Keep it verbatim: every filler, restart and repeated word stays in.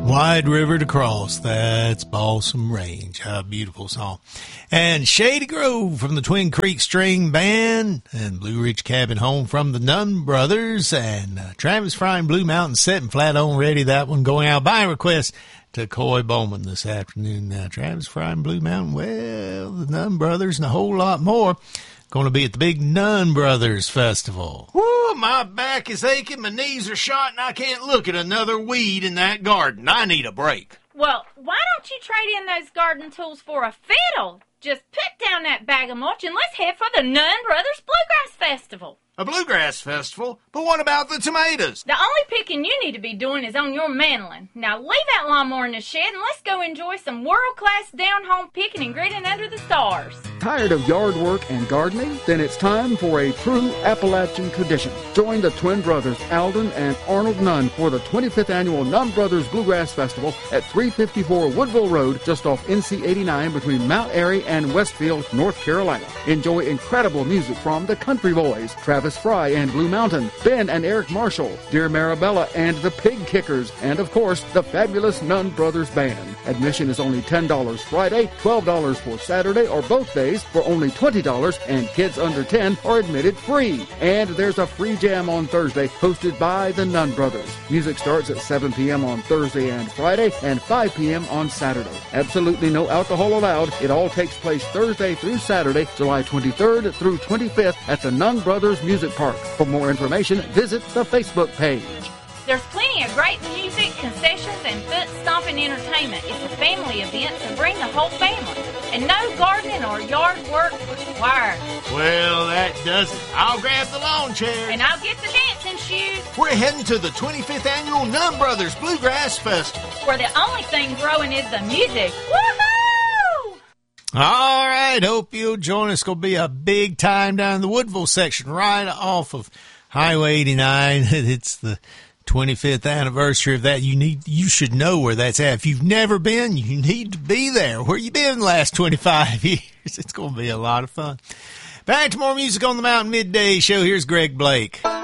Wide River to Cross, that's Balsam Range. How beautiful song. And Shady Grove from the Twin Creek String Band, and Blue Ridge Cabin Home from the Nunn Brothers, and uh, Travis Fry and Blue Mountain Setting Flat on Ready. That one going out by request to Coy Bowman this afternoon. Now, Travis Fry and Blue Mountain, well, the Nunn Brothers and a whole lot more. Going to be at the big Nunn Brothers Festival. Woo, my back is aching, my knees are shot, and I can't look at another weed in that garden. I need a break. Well, why don't you trade in those garden tools for a fiddle? Just put down that bag of mulch and let's head for the Nunn Brothers Bluegrass Festival. A bluegrass festival? But what about the tomatoes? The only picking you need to be doing is on your mandolin. Now leave that lawnmower in the shed and let's go enjoy some world-class down-home picking and gritting under the stars. Tired of yard work and gardening? Then it's time for a true Appalachian tradition. Join the twin brothers Alden and Arnold Nunn for the twenty-fifth annual Nunn Brothers Bluegrass Festival at three fifty-four Woodville Road, just off N C eighty-nine between Mount Airy and Westfield, North Carolina. Enjoy incredible music from the Country Boys, Travis Fry and Blue Mountain, Ben and Eric Marshall, Dear Marabella and the Pig Kickers, and of course, the fabulous Nunn Brothers Band. Admission is only ten dollars Friday, twelve dollars for Saturday or both days for only twenty dollars, and kids under ten are admitted free. And there's a free jam on Thursday hosted by the Nunn Brothers. Music starts at seven p.m. on Thursday and Friday and five p.m. on Saturday. Absolutely no alcohol allowed. It all takes place Thursday through Saturday, July twenty-third through twenty-fifth at the Nunn Brothers Music Park. For more information, visit the Facebook page. There's plenty of great music, concessions, and foot-stomping entertainment. It's a family event, so bring the whole family. And no gardening or yard work required. Well, that does it. I'll grab the lawn chair. And I'll get the dancing shoes. We're heading to the twenty-fifth Annual Nunn Brothers Bluegrass Festival, where the only thing growing is the music. Woohoo! All right, hope you'll join us. It's going to be a big time down in the Woodville section right off of Highway eighty-nine. It's the twenty-fifth anniversary of that. You need, you should know where that's at. If you've never been, you need to be there. Where you been the last twenty-five years? It's going to be a lot of fun. Back to more music on the Mountain Midday Show. Here's Greg Blake.